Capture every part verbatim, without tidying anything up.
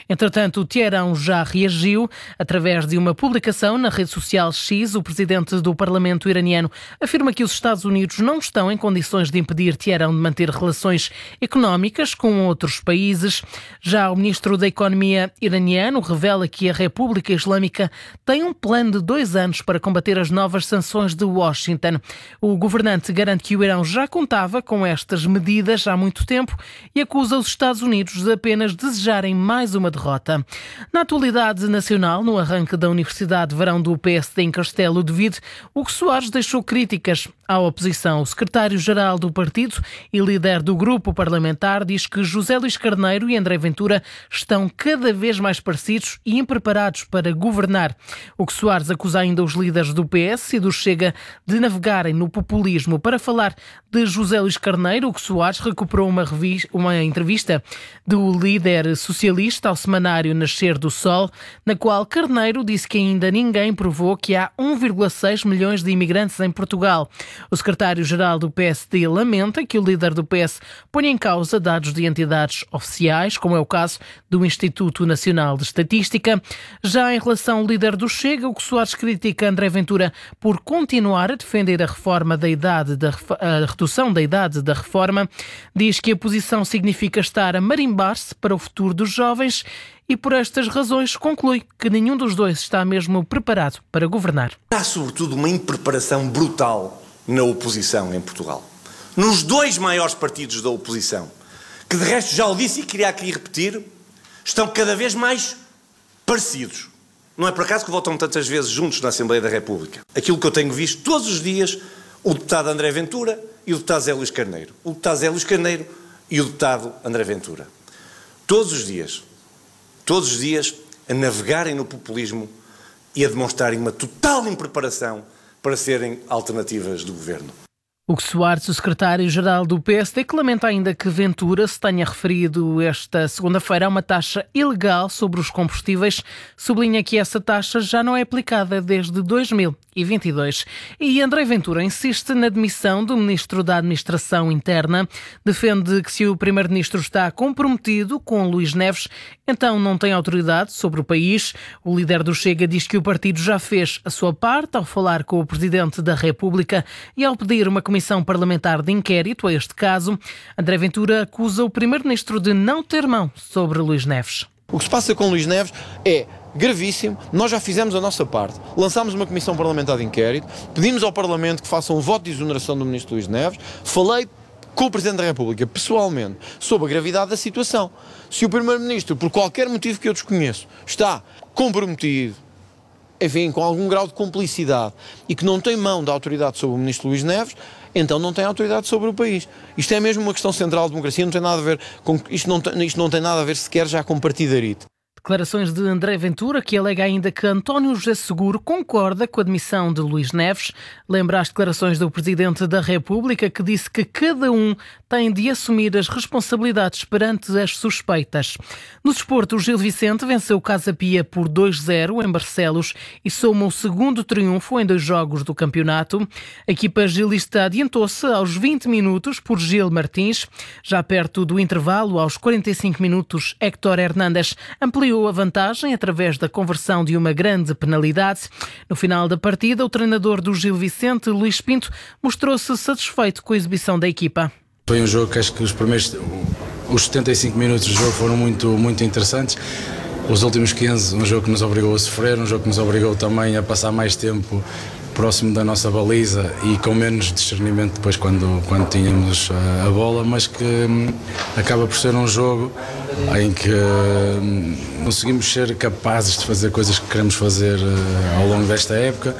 Entretanto, o Teherão já reagiu. Através de uma publicação na rede social X, o presidente do Parlamento iraniano afirma que os Estados Unidos não estão em condições de impedir Teherão de manter relações económicas com outros países. Já o ministro da Economia iraniano revela que a República Islâmica tem um plano de dois anos para combater as novas sanções de Washington. O governante garante que o Irão já contava com estas medidas há muito tempo e acusa os Estados Unidos de apenas desejarem mais uma derrota. Na atualidade nacional, no arranque da Universidade de Verão do P S D em Castelo de Vide, Hugo Soares deixou críticas à oposição. O secretário-geral do partido e líder do grupo parlamentar diz que José Luís Carneiro e André Ventura estão cada vez mais parecidos e impreparados para governar. Hugo Soares acusa ainda os líderes do P S e do Chega de navegarem no populismo. Para falar de José Luís Carneiro, Hugo Soares recuperou uma, revista, uma entrevista do líder socialista ao semanário Nascer do Sol, na qual Carneiro disse que ainda ninguém provou que há um vírgula seis milhões de imigrantes em Portugal. O secretário-geral do P S D lamenta que o líder do P S ponha em causa dados de entidades oficiais, como é o caso do Instituto Nacional de Estatística. Já em relação ao líder do Chega, Hugo Soares critica André Ventura por continuar a defender a reforma da idade da a redução da idade da reforma. Diz que a posição significa estar a marimbar-se para o futuro dos jovens e, por estas razões, conclui que nenhum dos dois está mesmo preparado para governar. Há, sobretudo, uma impreparação brutal na oposição em Portugal. Nos dois maiores partidos da oposição, que de resto já o disse e queria aqui repetir, estão cada vez mais parecidos. Não é por acaso que votam tantas vezes juntos na Assembleia da República. Aquilo que eu tenho visto todos os dias, o deputado André Ventura e o deputado Zé Luís Carneiro. O deputado Zé Luís Carneiro e o deputado André Ventura. Todos os dias, todos os dias, a navegarem no populismo e a demonstrarem uma total impreparação para serem alternativas do governo. Hugo Soares, o secretário-geral do P S D, que lamenta ainda que Ventura se tenha referido esta segunda-feira a uma taxa ilegal sobre os combustíveis, sublinha que essa taxa já não é aplicada desde dois mil e vinte e dois. E André Ventura insiste na demissão do ministro da Administração Interna, defende que se o primeiro-ministro está comprometido com Luís Neves, então não tem autoridade sobre o país. O líder do Chega diz que o partido já fez a sua parte ao falar com o Presidente da República e ao pedir uma comissão parlamentar de inquérito a este caso. André Ventura acusa o primeiro-ministro de não ter mão sobre Luís Neves. O que se passa com Luís Neves é gravíssimo. Nós já fizemos a nossa parte. Lançámos uma comissão parlamentar de inquérito, pedimos ao Parlamento que faça um voto de exoneração do ministro Luís Neves, falei com o Presidente da República, pessoalmente, sobre a gravidade da situação. Se o Primeiro-Ministro, por qualquer motivo que eu desconheço, está comprometido, enfim, com algum grau de cumplicidade e que não tem mão da autoridade sobre o ministro Luís Neves, então não tem autoridade sobre o país. Isto é mesmo uma questão central da democracia, não tem nada a ver com, isto, não tem, isto não tem nada a ver sequer já com partidarite. Declarações de André Ventura, que alega ainda que António José Seguro concorda com a demissão de Luís Neves. Lembra as declarações do Presidente da República, que disse que cada um tem de assumir as responsabilidades perante as suspeitas. No desporto, o Gil Vicente venceu o Casa Pia por dois a zero em Barcelos e soma o segundo triunfo em dois jogos do campeonato. A equipa gilista adiantou-se aos vinte minutos por Gil Martins. Já perto do intervalo, aos quarenta e cinco minutos, Héctor Hernández ampliou a vantagem através da conversão de uma grande penalidade. No final da partida, o treinador do Gil Vicente, Luís Pinto, mostrou-se satisfeito com a exibição da equipa. Foi um jogo que acho que os primeiros os setenta e cinco minutos do jogo foram muito, muito interessantes. Os últimos quinze, um jogo que nos obrigou a sofrer, um jogo que nos obrigou também a passar mais tempo próximo da nossa baliza e com menos discernimento depois quando, quando tínhamos a, a bola, mas que hum, acaba por ser um jogo em que hum, conseguimos ser capazes de fazer coisas que queremos fazer uh, ao longo desta época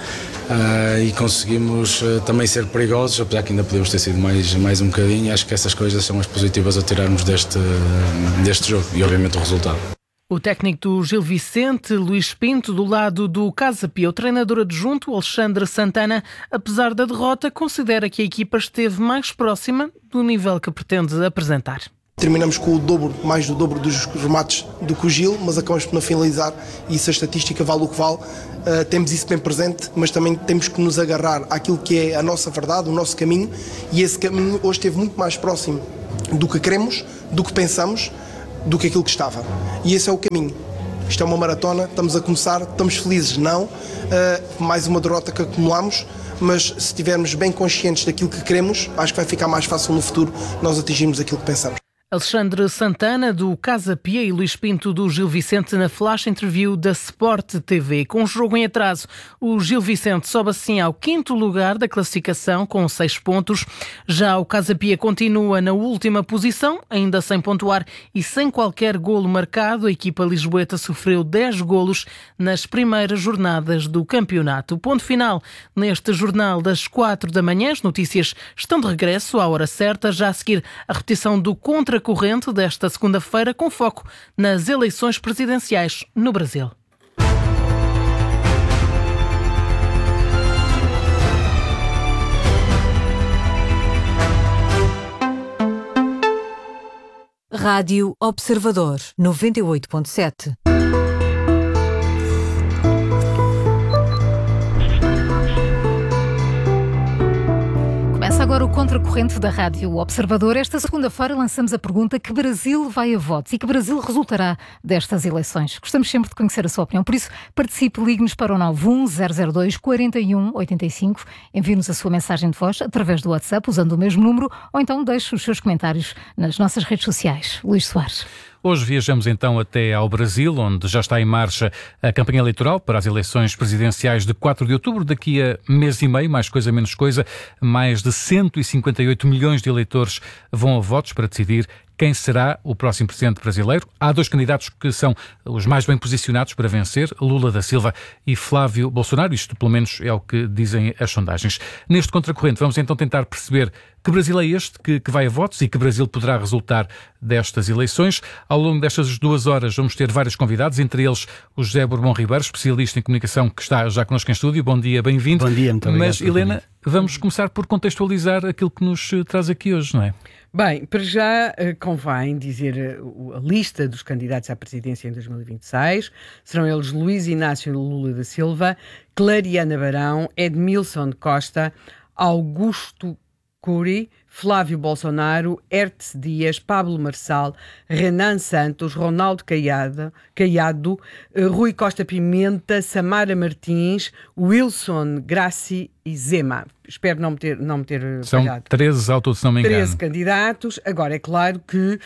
uh, e conseguimos uh, também ser perigosos, apesar que ainda podemos ter sido mais, mais um bocadinho. Acho que essas coisas são as positivas a tirarmos deste, deste jogo e obviamente o resultado. O técnico do Gil Vicente, Luís Pinto, do lado do Casa Pia, o treinador adjunto, Alexandre Santana, apesar da derrota, considera que a equipa esteve mais próxima do nível que pretende apresentar. Terminamos com o dobro, mais do dobro dos remates do que o Gil, mas acabamos por não finalizar e isso a estatística vale o que vale. Uh, temos isso bem presente, mas também temos que nos agarrar àquilo que é a nossa verdade, o nosso caminho, e esse caminho hoje esteve muito mais próximo do que queremos, do que pensamos. do que aquilo que estava. E esse é o caminho. Isto é uma maratona, estamos a começar, estamos felizes, não. Uh, mais uma derrota que acumulamos, mas se estivermos bem conscientes daquilo que queremos, acho que vai ficar mais fácil no futuro nós atingirmos aquilo que pensamos. Alexandre Santana, do Casa Pia, e Luís Pinto, do Gil Vicente, na Flash Interview da Sport T V. Com o jogo em atraso, o Gil Vicente sobe assim ao quinto lugar da classificação, com seis pontos. Já o Casa Pia continua na última posição, ainda sem pontuar e sem qualquer golo marcado. A equipa lisboeta sofreu dez golos nas primeiras jornadas do campeonato. Ponto final neste jornal das quatro da manhã. As notícias estão de regresso à hora certa, já a seguir a repetição do contra corrente desta segunda-feira, com foco nas eleições presidenciais no Brasil. Rádio Observador, noventa e oito ponto sete. Agora o contracorrente da Rádio Observador. Esta segunda-feira lançamos a pergunta: que Brasil vai a votos e que Brasil resultará destas eleições? Gostamos sempre de conhecer a sua opinião, por isso participe, ligue-nos para o nove um zero zero dois quatro um oito cinco, envie-nos a sua mensagem de voz através do WhatsApp usando o mesmo número, ou então deixe os seus comentários nas nossas redes sociais. Luís Soares. Hoje viajamos então até ao Brasil, onde já está em marcha a campanha eleitoral para as eleições presidenciais de quatro de outubro. Daqui a mês e meio, mais coisa menos coisa, mais de cento e cinquenta e oito milhões de eleitores vão a votos para decidir quem será o próximo presidente brasileiro. Há dois candidatos que são os mais bem posicionados para vencer, Lula da Silva e Flávio Bolsonaro. Isto, pelo menos, é o que dizem as sondagens. Neste contracorrente, vamos então tentar perceber que Brasil é este que, que vai a votos e que Brasil poderá resultar destas eleições. Ao longo destas duas horas vamos ter vários convidados, entre eles o José Bourbon Ribeiro, especialista em comunicação, que está já connosco em estúdio. Bom dia, bem-vindo. Bom dia, muito obrigado. Mas, Helena, vamos começar por contextualizar aquilo que nos traz aqui hoje, não é? Bem, para já convém dizer a lista dos candidatos à presidência em dois mil e vinte e seis. Serão eles Luiz Inácio Lula da Silva, Clariana Barão, Edmilson Costa, Augusto Cury, Flávio Bolsonaro, Hertz Dias, Pablo Marçal, Renan Santos, Ronaldo Caiado, Caiado, Rui Costa Pimenta, Samara Martins, Wilson Grassi e Zema. Espero não me ter, não me ter São falhado. treze ao todo, se não me engano. treze candidatos. Agora, é claro que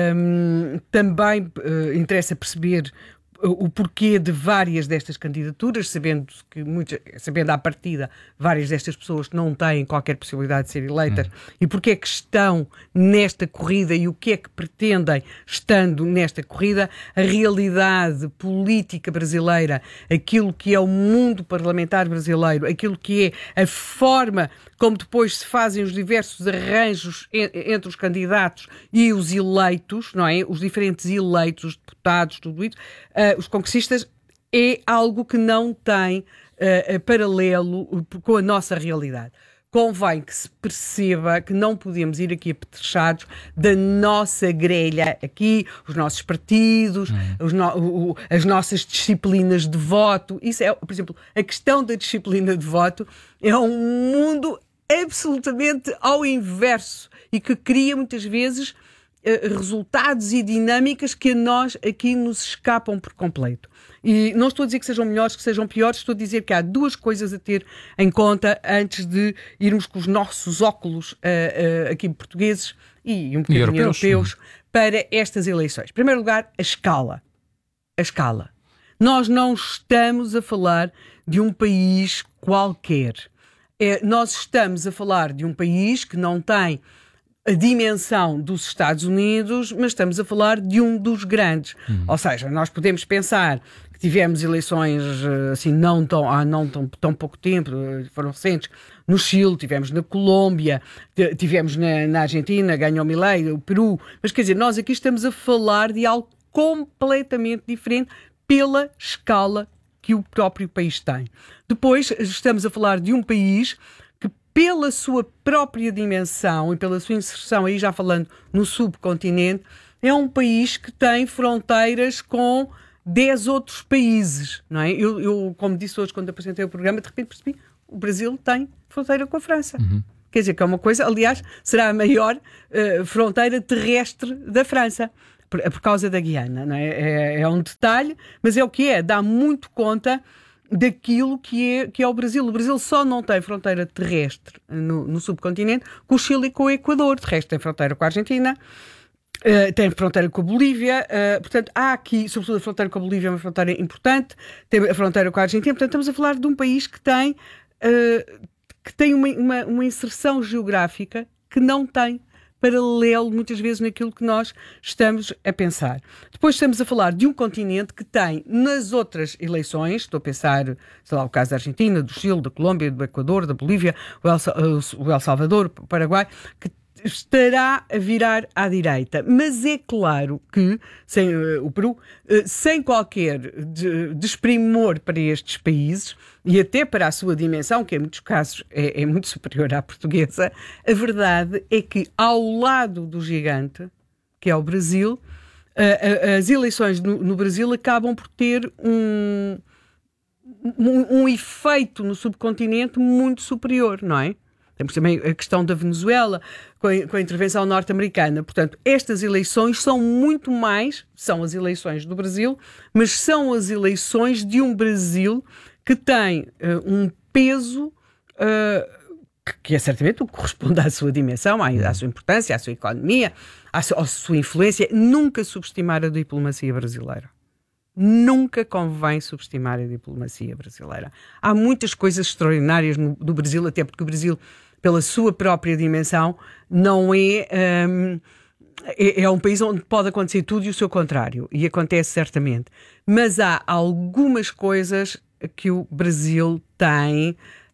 hum, também uh, interessa perceber o porquê de várias destas candidaturas, sabendo que muitas, sabendo à partida várias destas pessoas que não têm qualquer possibilidade de ser eleitas, hum. e porque é que estão nesta corrida e o que é que pretendem estando nesta corrida, a realidade política brasileira, aquilo que é o mundo parlamentar brasileiro, aquilo que é a forma como depois se fazem os diversos arranjos entre os candidatos e os eleitos, não é? Os diferentes eleitos, os deputados, tudo isso, uh, os congressistas, é algo que não tem uh, paralelo com a nossa realidade. Convém que se perceba que não podemos ir aqui apetrechados da nossa grelha, aqui, os nossos partidos, hum. os no, o, as nossas disciplinas de voto. Isso é, por exemplo, a questão da disciplina de voto é um mundo absolutamente ao inverso e que cria muitas vezes uh, resultados e dinâmicas que a nós aqui nos escapam por completo. E não estou a dizer que sejam melhores, que sejam piores, estou a dizer que há duas coisas a ter em conta antes de irmos com os nossos óculos uh, uh, aqui portugueses e um bocadinho e europeus, europeus para estas eleições. Em primeiro lugar, a escala. A escala. Nós não estamos a falar de um país qualquer. É, nós estamos a falar de um país que não tem a dimensão dos Estados Unidos, mas estamos a falar de um dos grandes. Hum. Ou seja, nós podemos pensar que tivemos eleições assim, não tão, há não tão, tão pouco tempo, foram recentes, no Chile, tivemos na Colômbia, tivemos na, na Argentina, ganhou Milei, o Peru, mas quer dizer, nós aqui estamos a falar de algo completamente diferente pela escala que o próprio país tem. Depois, estamos a falar de um país que, pela sua própria dimensão e pela sua inserção, aí já falando no subcontinente, é um país que tem fronteiras com dez outros países, não é? Eu, eu, como disse hoje quando apresentei o programa, de repente percebi, o Brasil tem fronteira com a França. Uhum. Quer dizer, que é uma coisa, aliás, será a maior uh, fronteira terrestre da França. por, por causa da Guiana, não é? É, é um detalhe, mas é o que é, dá muito conta daquilo que é, que é o Brasil. O Brasil só não tem fronteira terrestre no, no subcontinente com o Chile e com o Equador. De resto tem fronteira com a Argentina, uh, tem fronteira com a Bolívia, uh, portanto há aqui, sobretudo a fronteira com a Bolívia é uma fronteira importante, tem a fronteira com a Argentina, portanto estamos a falar de um país que tem, uh, que tem uma, uma, uma inserção geográfica que não tem paralelo muitas vezes naquilo que nós estamos a pensar. Depois estamos a falar de um continente que tem nas outras eleições, estou a pensar, sei lá, o caso da Argentina, do Chile, da Colômbia, do Equador, da Bolívia, o El, o El Salvador, o Paraguai, que estará a virar à direita. Mas é claro que, sem uh, o Peru, uh, sem qualquer de, desprimor para estes países, e até para a sua dimensão, que em muitos casos é, é muito superior à portuguesa, a verdade é que ao lado do gigante, que é o Brasil, uh, uh, as eleições no, no Brasil acabam por ter um, um, um efeito no subcontinente muito superior, não é? Temos também a questão da Venezuela, com a, com a intervenção norte-americana. Portanto, estas eleições são muito mais, são as eleições do Brasil, mas são as eleições de um Brasil que tem uh, um peso uh, que é certamente o que corresponde à sua dimensão, à, à sua importância, à sua economia, à sua, à sua influência. Nunca subestimar a diplomacia brasileira. Nunca convém subestimar a diplomacia brasileira. Há muitas coisas extraordinárias no, no Brasil, até porque o Brasil, pela sua própria dimensão, não é, um, é... É um país onde pode acontecer tudo e o seu contrário. E acontece certamente. Mas há algumas coisas que o Brasil tem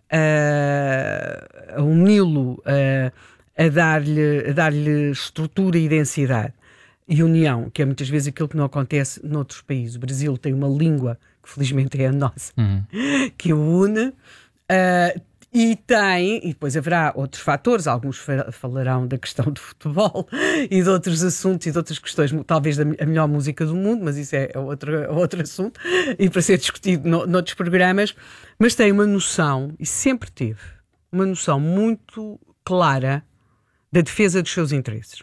uh, a uni-lo, uh, a dar-lhe, a dar-lhe estrutura e densidade. E união, que é muitas vezes aquilo que não acontece noutros países. O Brasil tem uma língua, que felizmente é a nossa, uhum. que o une, uh, e tem, e depois haverá outros fatores, alguns falarão da questão do futebol e de outros assuntos e de outras questões, talvez da a melhor música do mundo, mas isso é outro, é outro assunto, e para ser discutido no, noutros programas, mas tem uma noção, e sempre teve, uma noção muito clara da defesa dos seus interesses.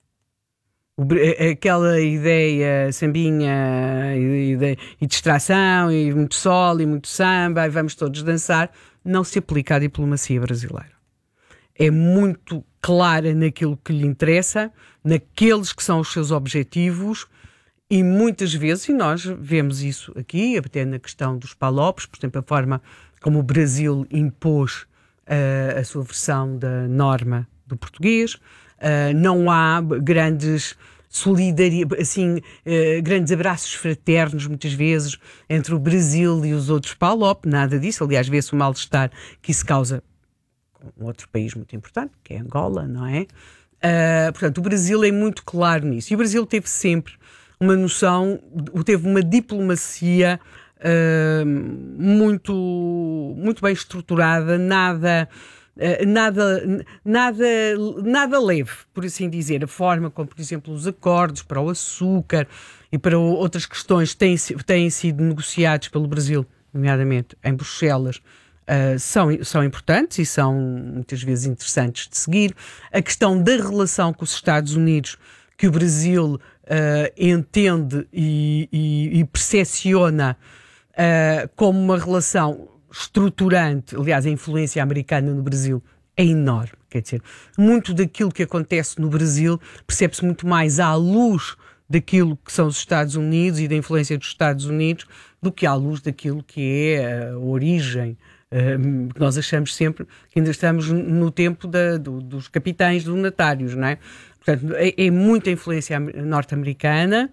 Aquela ideia sambinha e de, e distração e muito sol e muito samba e vamos todos dançar, não se aplica à diplomacia brasileira. É muito clara naquilo que lhe interessa, naqueles que são os seus objetivos, e muitas vezes, e nós vemos isso aqui, até na questão dos palopes, por exemplo, a forma como o Brasil impôs uh, a sua versão da norma do português. Uh, não há grandes solidariedade, assim, uh, grandes abraços fraternos, muitas vezes, entre o Brasil e os outros PALOP, nada disso. Aliás, vê-se o mal-estar que isso causa com outro país muito importante, que é Angola, não é? Uh, portanto, o Brasil é muito claro nisso. E o Brasil teve sempre uma noção, teve uma diplomacia uh, muito, muito bem estruturada, nada... Uh, nada, nada, nada leve, por assim dizer. A forma como, por exemplo, os acordos para o açúcar e para o, outras questões têm, têm sido negociados pelo Brasil, nomeadamente em Bruxelas, uh, são, são importantes e são muitas vezes interessantes de seguir. A questão da relação com os Estados Unidos, que o Brasil uh, entende e, e, e percepciona uh, como uma relação estruturante. Aliás, a influência americana no Brasil é enorme. Quer dizer, muito daquilo que acontece no Brasil percebe-se muito mais à luz daquilo que são os Estados Unidos e da influência dos Estados Unidos do que à luz daquilo que é a origem, uh, que nós achamos sempre que ainda estamos no tempo da, do, dos capitães donatários, não é? Portanto, é, é muita influência norte-americana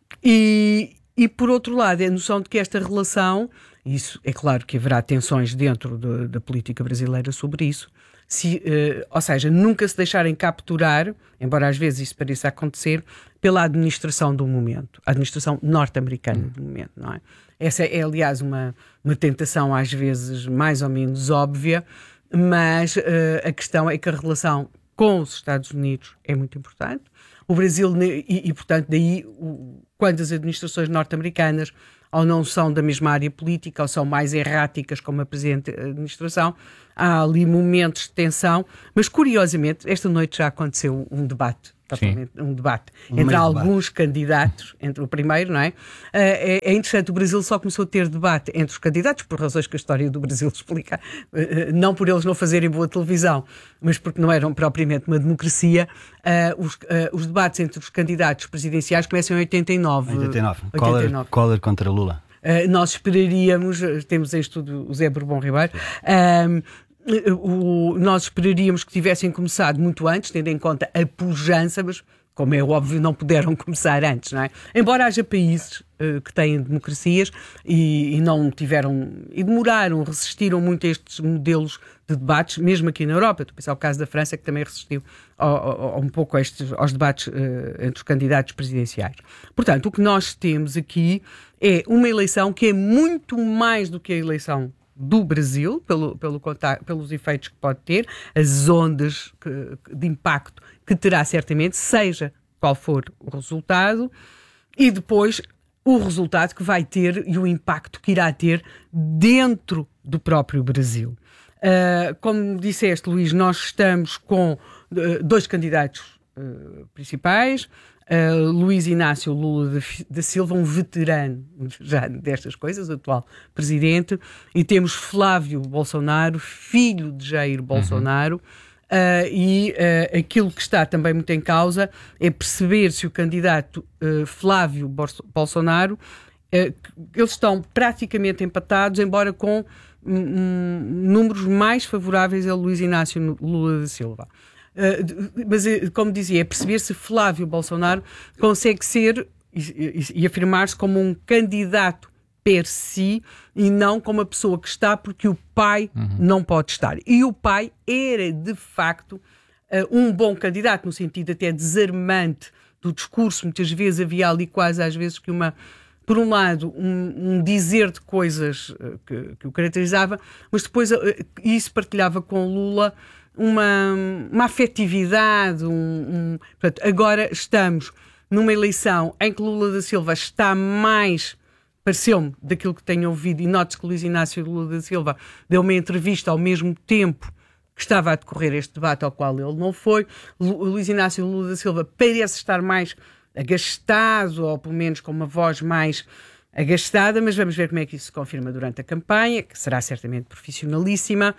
e, e, por outro lado, é a noção de que esta relação... Isso é claro que haverá tensões dentro de, da política brasileira sobre isso, se, uh, ou seja, nunca se deixarem capturar, embora às vezes isso pareça acontecer, pela administração do momento, a administração norte-americana do momento, não é? Essa é, aliás, uma, uma tentação às vezes mais ou menos óbvia, mas uh, a questão é que a relação com os Estados Unidos é muito importante. O Brasil, e, e portanto, daí, o, quando as administrações norte-americanas ou não são da mesma área política, ou são mais erráticas, como a Presidente da Administração. Há ali momentos de tensão, mas curiosamente, esta noite já aconteceu um debate. Um debate um entre alguns debate. candidatos, entre o primeiro, não é? é? É interessante, o Brasil só começou a ter debate entre os candidatos, por razões que a história do Brasil explica, não por eles não fazerem boa televisão, mas porque não eram propriamente uma democracia. Uh, os, uh, os debates entre os candidatos presidenciais começam em oitenta e nove. oitenta e nove. Collor, Collor contra Lula. Uh, nós esperaríamos, temos em estudo o Zé Bourbon Ribeiro, uh, O, nós esperaríamos que tivessem começado muito antes, tendo em conta a pujança, mas, como é óbvio, não puderam começar antes, não é? Embora haja países uh, que têm democracias e, e não tiveram, e demoraram, resistiram muito a estes modelos de debates, mesmo aqui na Europa. Estou a pensar o caso da França, que também resistiu ao, ao, um pouco a estes, aos debates uh, entre os candidatos presidenciais. Portanto, o que nós temos aqui é uma eleição que é muito mais do que a eleição do Brasil, pelo, pelo contato, pelos efeitos que pode ter, as ondas que, de impacto que terá certamente, seja qual for o resultado, e depois o resultado que vai ter e o impacto que irá ter dentro do próprio Brasil. Uh, como disseste, Luís, nós estamos com uh, dois candidatos uh, principais, Uh, Luís Inácio Lula da Silva, um veterano já destas coisas, atual presidente, e temos Flávio Bolsonaro, filho de Jair Bolsonaro, uhum. uh, e uh, aquilo que está também muito em causa é perceber se o candidato uh, Flávio Bolsonaro, uh, eles estão praticamente empatados, embora com um, um, números mais favoráveis a Luís Inácio Lula da Silva. Uh, mas, como dizia, é perceber se Flávio Bolsonaro consegue ser e, e, e afirmar-se como um candidato per si e não como a pessoa que está porque o pai uhum. não pode estar. E o pai era, de facto, uh, um bom candidato, no sentido até desarmante do discurso. Muitas vezes havia ali quase, às vezes, que uma... Por um lado, um, um dizer de coisas uh, que, que o caracterizava, mas depois uh, isso partilhava com Lula uma, uma afetividade. Um, um, portanto, agora estamos numa eleição em que Lula da Silva está mais, pareceu-me, daquilo que tenho ouvido, e note-se que Luís Inácio Lula da Silva deu uma entrevista ao mesmo tempo que estava a decorrer este debate ao qual ele não foi. Lu, Luís Inácio Lula da Silva parece estar mais agastado, ou pelo menos com uma voz mais agastada, mas vamos ver como é que isso se confirma durante a campanha, que será certamente profissionalíssima,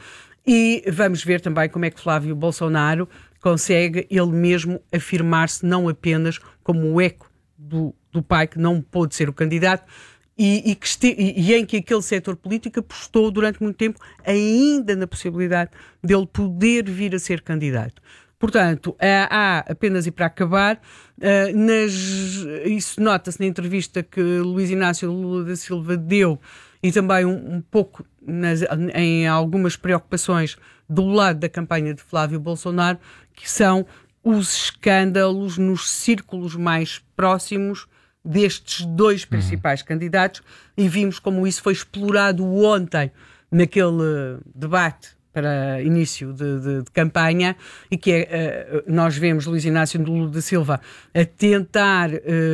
e vamos ver também como é que Flávio Bolsonaro consegue ele mesmo afirmar-se não apenas como o eco do, do pai, que não pôde ser o candidato, e, e, que este, e, e em que aquele setor político apostou durante muito tempo ainda na possibilidade dele poder vir a ser candidato. Portanto, há apenas, e para acabar, nas, isso nota-se na entrevista que Luís Inácio Lula da Silva deu, e também um, um pouco nas, em algumas preocupações do lado da campanha de Flávio Bolsonaro, que são os escândalos nos círculos mais próximos destes dois principais uhum. candidatos, e vimos como isso foi explorado ontem naquele debate para início de, de, de campanha, e que é, uh, nós vemos Luís Inácio Lula da Silva a tentar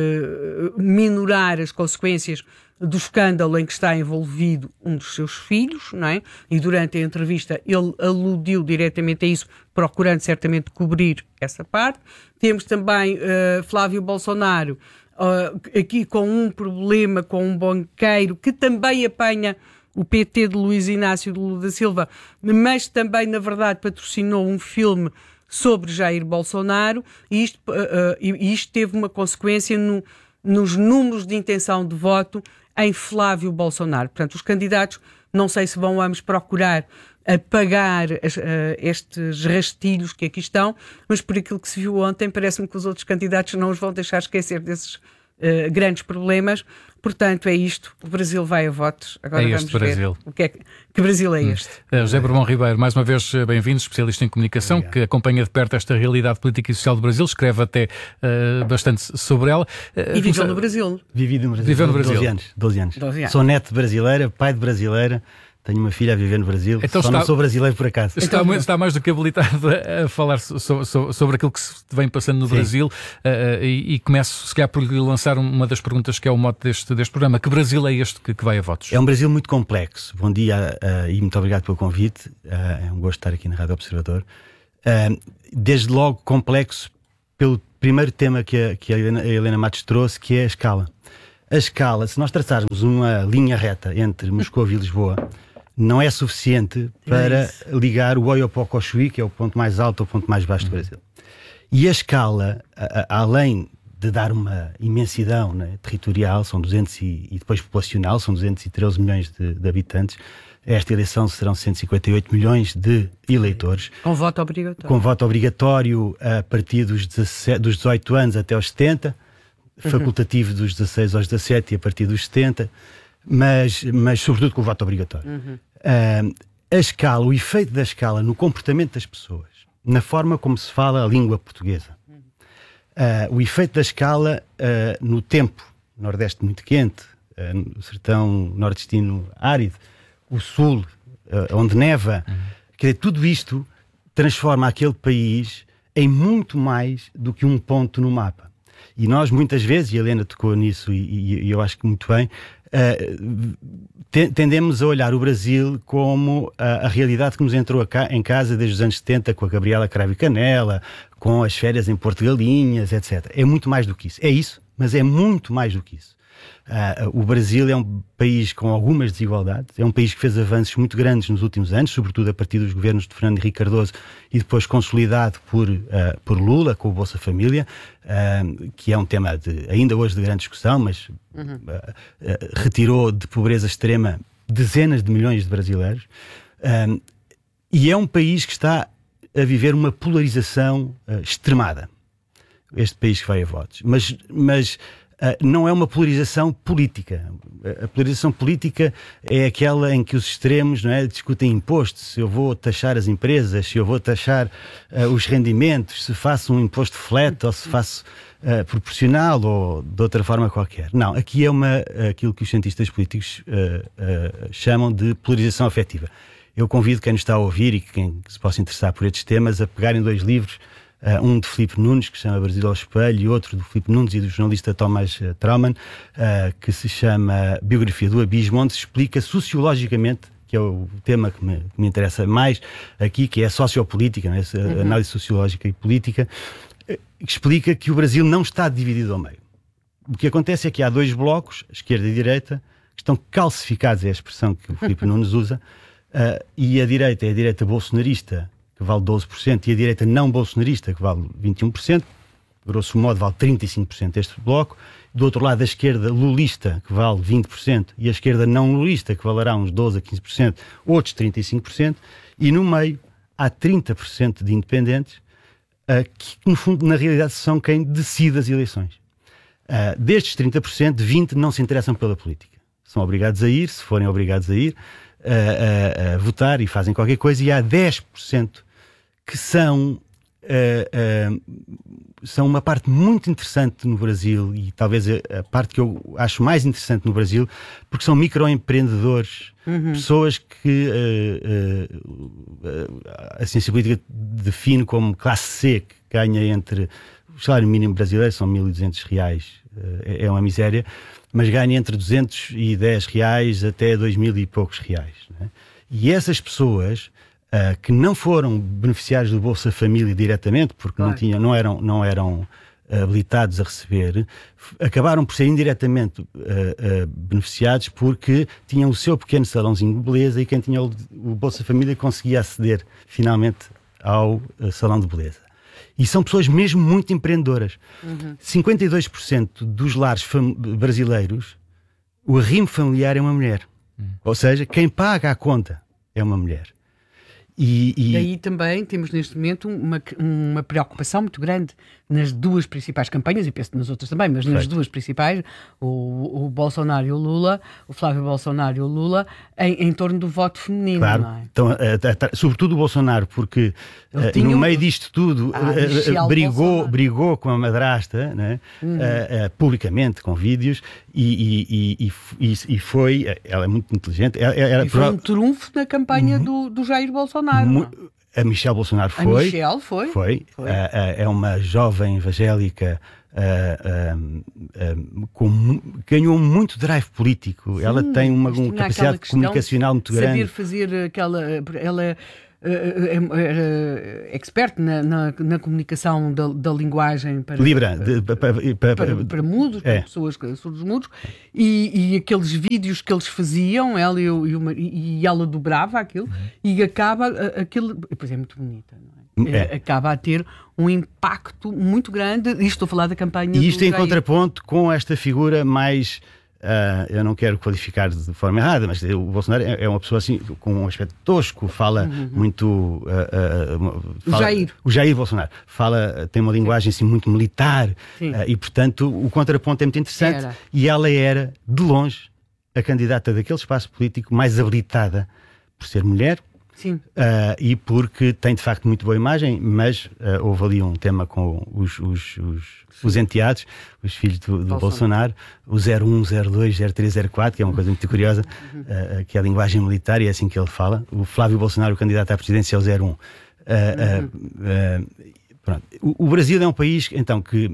uh, minorar as consequências do escândalo em que está envolvido um dos seus filhos, não é? E durante a entrevista ele aludiu diretamente a isso, procurando certamente cobrir essa parte. Temos também uh, Flávio Bolsonaro uh, aqui com um problema com um banqueiro que também apanha o P T de Luís Inácio Lula da Silva, mas também, na verdade, patrocinou um filme sobre Jair Bolsonaro, e isto, uh, uh, e isto teve uma consequência no, nos números de intenção de voto em Flávio Bolsonaro. Portanto, os candidatos, não sei se vão ambos procurar apagar as, uh, estes rastilhos que aqui estão, mas por aquilo que se viu ontem, parece-me que os outros candidatos não os vão deixar esquecer desses uh, grandes problemas. Portanto, é isto. O Brasil vai a votos. Agora é este vamos Brasil. ver o que é que, que Brasil é este. Hum. José Bourbon Ribeiro, mais uma vez bem-vindo, especialista em comunicação, Obrigado. Que acompanha de perto esta realidade política e social do Brasil, escreve até uh, bastante sobre ela. Uh, e viveu no Brasil. Vivi no Brasil. Viveu no Brasil. doze anos. doze anos. doze anos. Sou neto de brasileira, pai de brasileira. tenho uma filha a viver no Brasil, então só está, não sou brasileiro por acaso. Está, então, está mais do que habilitado a falar so, so, sobre aquilo que se vem passando no Sim. Brasil uh, e, e começo, se calhar, por lhe lançar uma das perguntas que é o mote deste, deste programa. Que Brasil é este que, que vai a votos? É um Brasil muito complexo. Bom dia uh, e muito obrigado pelo convite. Uh, é um gosto estar aqui na Rádio Observador. Uh, desde logo complexo pelo primeiro tema que a, que a, Helena, a Helena Matos trouxe, que é a escala. A escala, se nós traçarmos uma linha reta entre Moscou e Lisboa, não é suficiente para é ligar o Oiapoque ao Chuí, que é o ponto mais alto ou o ponto mais baixo do Brasil. E a escala, a, a, além de dar uma imensidão, né, territorial, são duzentos e, e depois populacional, são duzentos e treze milhões de, de habitantes. Esta eleição serão cento e cinquenta e oito milhões de eleitores. Com voto obrigatório. Com voto obrigatório a partir dos, dezessete, dos dezoito anos até aos setenta. Facultativo dos dezasseis aos dezassete e a partir dos setenta, mas, mas sobretudo com o voto obrigatório. Uhum. Uh, a escala, o efeito da escala no comportamento das pessoas, na forma como se fala a língua portuguesa, uh, o efeito da escala uh, no tempo, Nordeste muito quente, uh, no sertão nordestino árido, o Sul, uh, onde neva, uhum. Quer dizer, tudo isto transforma aquele país em muito mais do que um ponto no mapa. E nós muitas vezes, e a Helena tocou nisso e, e eu acho que muito bem, uh, tendemos a olhar o Brasil como a, a realidade que nos entrou ca, em casa desde os anos setenta, com a Gabriela Cravo e Canela, com as férias em Porto Galinhas, etcétera. É muito mais do que isso. É isso, mas é muito mais do que isso. Uh, o Brasil é um país com algumas desigualdades, é um país que fez avanços muito grandes nos últimos anos, sobretudo a partir dos governos de Fernando Henrique Cardoso e depois consolidado por, uh, por Lula, com o Bolsa Família, uh, que é um tema de, ainda hoje de grande discussão, mas uhum. uh, uh, retirou de pobreza extrema dezenas de milhões de brasileiros. Uh, e é um país que está a viver uma polarização uh, extremada. Este país que vai a votos. Mas... mas Uh, não é uma polarização política. A polarização política é aquela em que os extremos, não é, discutem impostos, se eu vou taxar as empresas, se eu vou taxar uh, os rendimentos, se faço um imposto flat ou se faço uh, proporcional ou de outra forma qualquer. Não, aqui é uma, aquilo que os cientistas políticos uh, uh, chamam de polarização afetiva. Eu convido quem nos está a ouvir e quem se possa interessar por estes temas a pegarem dois livros. Uh, um de Filipe Nunes, que se chama Brasil ao Espelho, e outro do Filipe Nunes e do jornalista Thomas uh, Trauman, uh, que se chama Biografia do Abismo, onde se explica sociologicamente, que é o tema que me, que me interessa mais aqui, que é a sociopolítica, né? A uhum. análise sociológica e política, uh, que explica que o Brasil não está dividido ao meio. O que acontece é que há dois blocos, esquerda e direita, que estão calcificados, é a expressão que o Filipe Nunes usa, uh, e a direita é a direita bolsonarista, que vale doze por cento, e a direita não bolsonarista, que vale vinte e um por cento, grosso modo vale trinta e cinco por cento este bloco. Do outro lado, a esquerda lulista, que vale vinte por cento, e a esquerda não lulista, que valerá uns doze a quinze por cento, outros trinta e cinco por cento, e no meio há trinta por cento de independentes, uh, que no fundo, na realidade, são quem decide as eleições. Uh, destes trinta por cento, vinte por cento não se interessam pela política. São obrigados a ir, se forem obrigados a ir, a, a, a votar e fazem qualquer coisa, e há dez por cento que são, uh, uh, são uma parte muito interessante no Brasil, e talvez a, a parte que eu acho mais interessante no Brasil, porque são microempreendedores, uhum. pessoas que uh, uh, uh, a ciência política define como classe C, que ganha entre, o salário mínimo brasileiro são mil e duzentos reais, uh, é, é uma miséria, mas ganha entre duzentos e dez reais até dois mil e poucos reais. Né? E essas pessoas... Uh, que não foram beneficiários do Bolsa Família diretamente, porque claro. não, tinham, não eram, não eram habilitados a receber, acabaram por ser indiretamente uh, uh, beneficiados porque tinham o seu pequeno salãozinho de beleza, e quem tinha o, o Bolsa Família conseguia aceder finalmente ao uh, salão de beleza. E são pessoas mesmo muito empreendedoras. Uhum. cinquenta e dois por cento dos lares brasileiros, o arrimo familiar é uma mulher. Uhum. Ou seja, quem paga a conta é uma mulher. E, e... e aí também temos neste momento uma, uma preocupação muito grande nas duas principais campanhas, e penso nas outras também, mas nas Perfeito. duas principais, o, o Bolsonaro e o Lula, o Flávio Bolsonaro e o Lula, em, em torno do voto feminino, Claro, não é? então, a- a- a- sobretudo o Bolsonaro, porque Ele uh, tinha no um- meio disto tudo Ah, uh, uh, Michelle brigou, Bolsonaro. brigou com a madrasta, né? Uhum. uh, uh, publicamente, com vídeos, e, e, e, e, e foi, ela é muito inteligente, ela, ela, E foi prova- um trunfo na campanha do, do Jair Bolsonaro. mu- não é? a Michelle Bolsonaro A foi, Michelle foi. foi, Foi. Uh, uh, é uma jovem evangélica uh, um, um, com, mu- ganhou muito drive político, ela tem uma, Mas uma tinha aquela capacidade questão comunicacional muito de grande. saber fazer aquela. Ela eh, eh, era expert na, na, na comunicação da, da linguagem para, Libra, de- pa- pa- pa- para, para mudos, é. para pessoas que- surdos mudos, e, e aqueles vídeos que eles faziam, ela e, o- e, o mar- e ela dobrava aquilo, e acaba a- aquilo. Pois é, muito bonita, não é? É. Eh, Acaba a ter um impacto muito grande. Isto estou a falar da campanha. E isto do em Jair. contraponto com esta figura mais, ah, eu não quero qualificar de forma errada, mas o Bolsonaro é, é uma pessoa assim, com um aspecto tosco, fala muito... ah, ah, O fala- Jair. O Jair Bolsonaro. Fala, tem uma linguagem assim muito militar, Sim. ah, e portanto o contraponto é muito interessante. Era. E ela era, de longe, a candidata daquele espaço político mais habilitada por ser mulher, Sim. Uh, e porque tem de facto muito boa imagem, mas uh, houve ali um tema com os, os, os, os enteados, os filhos do, do Bolsonaro, o zero um, zero dois, zero três, zero quatro, que é uma coisa muito curiosa, uh, uh, que é a linguagem militar, e é assim que ele fala. O Flávio Bolsonaro, o candidato à presidência, é o zero um. Uh, uh, uh, pronto. O, o Brasil é um país então que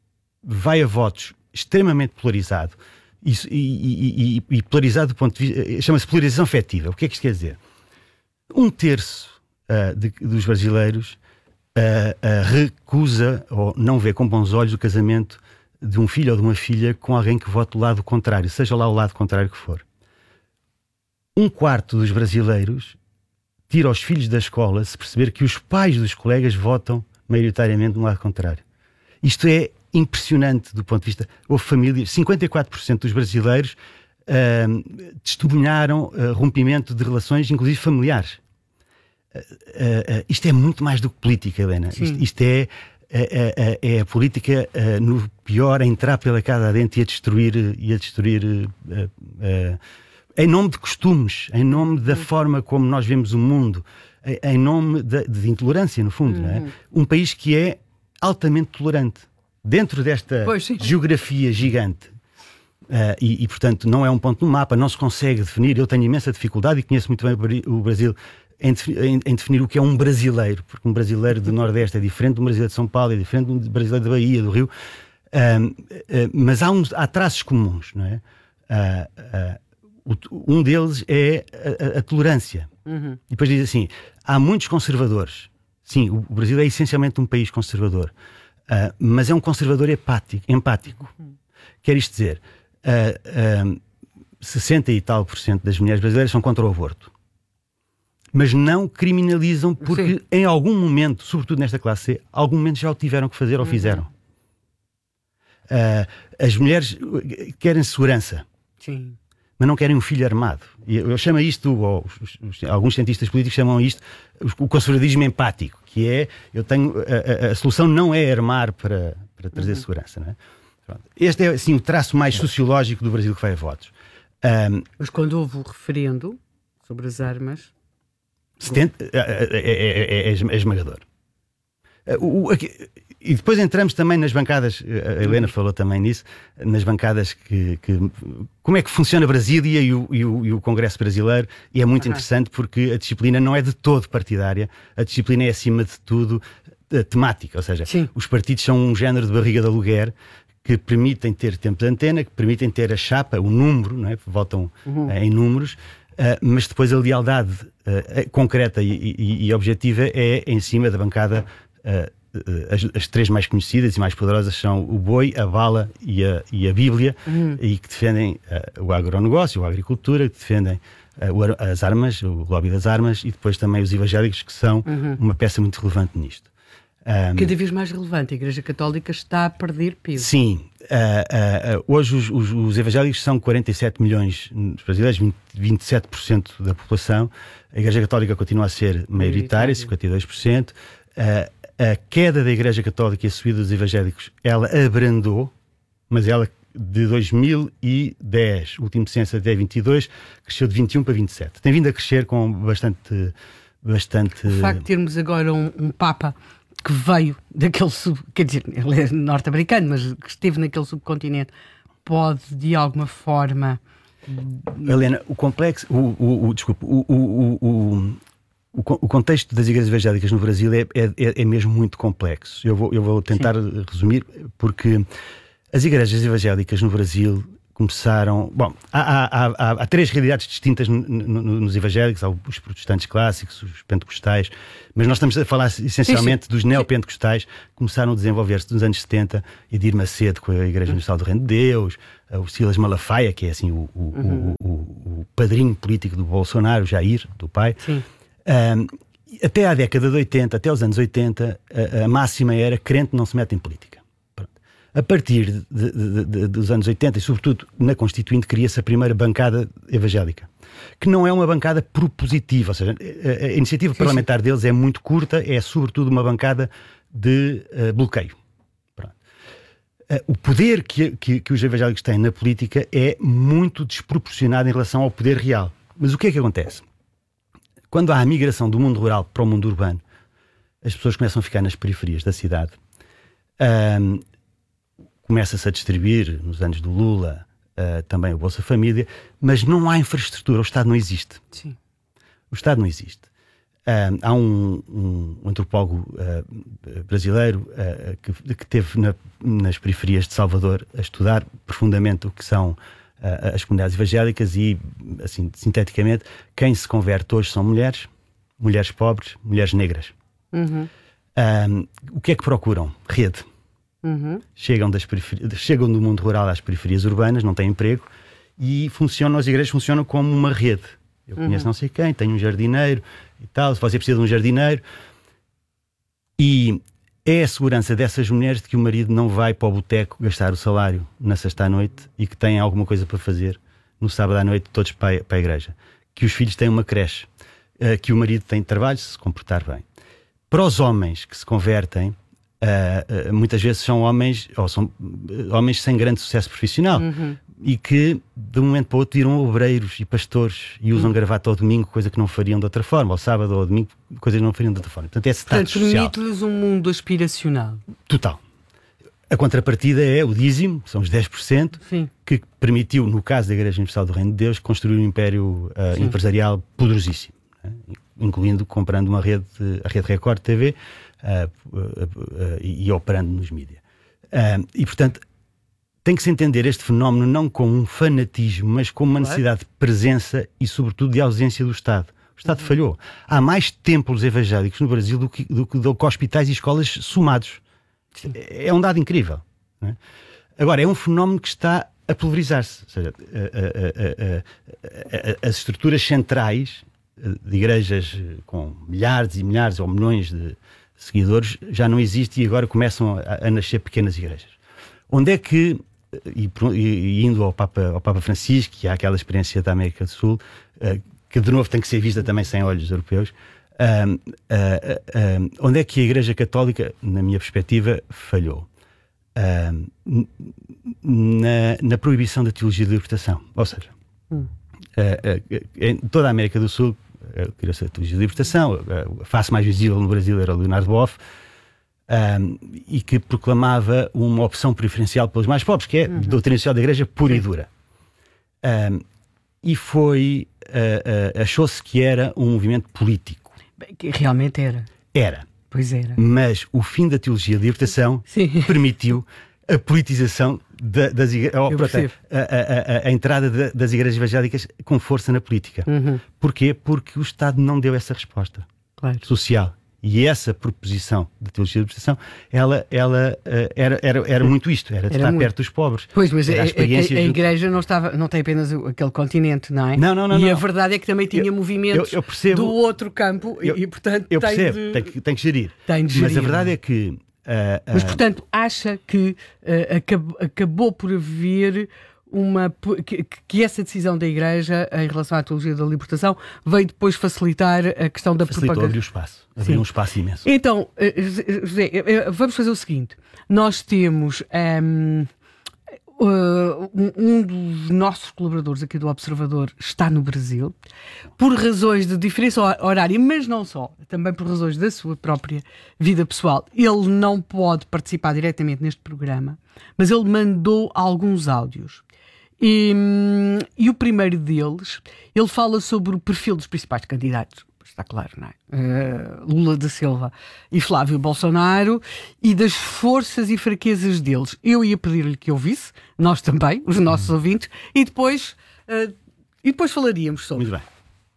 vai a votos extremamente polarizado, e, e, e, e polarizado do ponto de vista, chama-se polarização afetiva. O que é que isto quer dizer? Um terço uh, de, dos brasileiros uh, uh, recusa ou não vê com bons olhos o casamento de um filho ou de uma filha com alguém que vote do lado contrário, seja lá o lado contrário que for. Um quarto dos brasileiros tira os filhos da escola se perceber que os pais dos colegas votam maioritariamente no lado contrário. Isto é impressionante do ponto de vista... Houve famílias, cinquenta e quatro por cento dos brasileiros Uh, testemunharam uh, rompimento de relações, inclusive familiares. Uh, uh, uh, isto é muito mais do que política, Helena. Isto, isto é, uh, uh, uh, é a política uh, no pior, a entrar pela casa adentro e a destruir, e a destruir uh, uh, em nome de costumes, em nome da forma como nós vemos o mundo, em nome de, de intolerância, no fundo. Não é? Um país que é altamente tolerante. Dentro desta Pois, sim. geografia gigante. Uh, e, e, portanto, não é um ponto no mapa, não se consegue definir. Eu tenho imensa dificuldade e conheço muito bem o, Bri- o Brasil em, defi- em, em definir o que é um brasileiro, porque um brasileiro do Nordeste é diferente de um brasileiro de São Paulo, é diferente de um brasileiro da Bahia, do Rio, uh, uh, mas há, uns, há traços comuns, não é? Uh, uh, o, um deles é a, a, a tolerância. Uhum. E depois diz assim: há muitos conservadores. Sim, o, o Brasil é essencialmente um país conservador, uh, mas é um conservador empático. empático. Uhum. Quer isto dizer. Uh, uh, sessenta e tal por cento das mulheres brasileiras são contra o aborto, mas não criminalizam porque Sim. em algum momento, sobretudo nesta classe C, algum momento já o tiveram que fazer ou uhum. fizeram. Uh, as mulheres querem segurança. Sim. Mas não querem um filho armado. E eu chamo isto, ou os, os, alguns cientistas políticos chamam isto o conservadorismo empático, que é, eu tenho, a, a, a solução não é armar para, para trazer uhum. segurança, não é? Este é assim, o traço mais sociológico do Brasil que vai a votos. Um, Mas quando houve o referendo sobre as armas... setenta, é, é, é, é esmagador. O, o, aqui, e depois entramos também nas bancadas, a Helena falou também nisso, nas bancadas que... que como é que funciona Brasília e o, e o, e o Congresso brasileiro, e é muito uhum. interessante porque a disciplina não é de todo partidária, a disciplina é acima de tudo temática, ou seja, Sim. os partidos são um género de barriga de aluguer que permitem ter tempo de antena, que permitem ter a chapa, o número, não é? Votam uhum. uh, em números, uh, mas depois a lealdade uh, concreta e, e, e objetiva é em cima da bancada. Uh, uh, as, as três mais conhecidas e mais poderosas são o boi, a bala e a, e a Bíblia, uhum. e que defendem uh, o agronegócio, a agricultura, que defendem uh, o, as armas, o lobby das armas, e depois também os evangélicos, que são uhum. uma peça muito relevante nisto. Um, Cada vez mais relevante, a Igreja Católica está a perder peso. Sim, uh, uh, uh, hoje os, os, os evangélicos são quarenta e sete milhões de brasileiros, vinte, vinte e sete por cento da população. A Igreja Católica continua a ser maioritária, cinquenta e dois por cento. Uh, a queda da Igreja Católica e a subida dos evangélicos, ela abrandou, mas ela de dois mil e dez, o último censo até vinte e dois, cresceu de vinte e um para vinte e sete. Tem vindo a crescer com bastante... bastante... O facto de termos agora um, um Papa que veio daquele sub... Quer dizer, ele é norte-americano, mas que esteve naquele subcontinente, pode, de alguma forma... Helena, o complexo... O, o, o, desculpe, o, o, o, o, o contexto das igrejas evangélicas no Brasil é, é, é mesmo muito complexo. Eu vou, eu vou tentar Sim. resumir, porque... As igrejas evangélicas no Brasil começaram... Bom, há, há, há, há três realidades distintas no, no, nos evangélicos. Há os protestantes clássicos, os pentecostais, mas nós estamos a falar essencialmente sim, sim. dos neopentecostais, que começaram a desenvolver-se nos anos setenta, Edir Macedo com a Igreja Universal do Reino de Deus, o Silas Malafaia, que é assim o, o, uhum. o, o, o padrinho político do Bolsonaro, Jair, do pai. Um, até à década de oitenta, até os anos oitenta, a, a máxima era crente não se mete em política. A partir de, de, de, dos anos oitenta, e sobretudo na Constituinte, cria-se a primeira bancada evangélica, que não é uma bancada propositiva, ou seja, a, a iniciativa sim, parlamentar sim. deles é muito curta, é sobretudo uma bancada de uh, bloqueio. Pronto. Uh, o poder que, que, que os evangélicos têm na política é muito desproporcionado em relação ao poder real. Mas o que é que acontece? Quando há a migração do mundo rural para o mundo urbano, as pessoas começam a ficar nas periferias da cidade. Um, Começa-se a distribuir, nos anos do Lula, uh, também o Bolsa Família, mas não há infraestrutura, o Estado não existe. Sim. O Estado não existe. Uh, há um, um, um antropólogo uh, brasileiro uh, que, que esteve na, nas periferias de Salvador a estudar profundamente o que são uh, as comunidades evangélicas e, assim, sinteticamente, quem se converte hoje são mulheres, mulheres pobres, mulheres negras. Uhum. Uh, o que é que procuram? Rede. Uhum. Chegam, das chegam do mundo rural às periferias urbanas, não têm emprego e funcionam, as igrejas funcionam como uma rede. Eu conheço uhum. não sei quem, tenho um jardineiro e tal, se você precisa de um jardineiro. E é a segurança dessas mulheres de que o marido não vai para o boteco gastar o salário na sexta à noite e que têm alguma coisa para fazer no sábado à noite, todos para a, para a igreja. Que os filhos têm uma creche, que o marido tem trabalho se se comportar bem. Para os homens que se convertem, Uh, uh, muitas vezes são homens ou são uh, homens sem grande sucesso profissional uhum. e que de um momento para o outro viram obreiros e pastores e usam uhum. gravata ao domingo, coisa que não fariam de outra forma, ao sábado ou ao domingo, coisas que não fariam de outra forma. Portanto, é status Portanto, social. permite-lhes um mundo aspiracional. Total. A contrapartida é o dízimo, são os dez por cento, Sim. que permitiu, no caso da Igreja Universal do Reino de Deus, construir um império uh, empresarial poderosíssimo, né? Incluindo comprando uma rede, a Rede Record T V, Uh, uh, uh, uh, e, e operando nos mídias. Uh, e, portanto, tem que se entender este fenómeno não como um fanatismo, mas como uma necessidade de presença e, sobretudo, de ausência do Estado. O Estado uhum. falhou. Há mais templos evangélicos no Brasil do que, do que, do que hospitais e escolas somados. Sim. É um dado incrível. Não é? Agora, é um fenómeno que está a pulverizar-se. Ou seja, a, a, a, a, as estruturas centrais de igrejas com milhares e milhares ou milhões de seguidores já não existe e agora começam a, a nascer pequenas igrejas. Onde é que, e, e indo ao Papa, ao Papa Francisco, que há aquela experiência da América do Sul, uh, que de novo tem que ser vista também sem olhos europeus, uh, uh, uh, onde é que a Igreja Católica, na minha perspectiva, falhou? Uh, na, na proibição da teologia de libertação. Ou seja, hum. uh, uh, em toda a América do Sul, criou-se a teologia de libertação, a face mais visível no Brasil era o Leonardo Boff, um, e que proclamava uma opção preferencial pelos mais pobres, que é uhum. doutrina social da Igreja pura Sim. e dura. Um, e foi, uh, uh, achou-se que era um movimento político. Bem, que realmente era. Era. Pois era. Mas o fim da teologia de libertação Sim. permitiu a politização da, das igrejas, oh, a, a, a, a entrada de, das igrejas evangélicas com força na política. Uhum. Porquê? Porque o Estado não deu essa resposta claro. social. E essa proposição da teologia de libertação, ela, ela uh, era, era, era muito isto, era de era estar muito. perto dos pobres. Pois, mas a, a, a, a do... igreja não, estava, não tem apenas aquele continente, não é? Não, não, não. E não. a verdade é que também tinha eu, movimentos eu, eu percebo, do outro campo eu, e, portanto, eu tem percebo, de... tem que, tem que gerir. Tem de gerir. Mas a verdade é que... Uh, uh... Mas, portanto, acha que uh, acabou, acabou por haver uma, que, que essa decisão da Igreja em relação à teologia da libertação veio depois facilitar a questão da Facilitou, propagação. abriu espaço. Abriu um espaço imenso. Então, José, vamos fazer o seguinte. Nós temos um, um dos nossos colaboradores aqui do Observador está no Brasil, por razões de diferença horária, mas não só, também por razões da sua própria vida pessoal. Ele não pode participar diretamente neste programa, mas ele mandou alguns áudios. E, e o primeiro deles, ele fala sobre o perfil dos principais candidatos, está claro, não é? Uh, Lula da Silva e Flávio Bolsonaro, e das forças e fraquezas deles. Eu ia pedir-lhe que ouvisse, nós também, os nossos ouvintes, e depois, uh, e depois falaríamos sobre. Muito bem.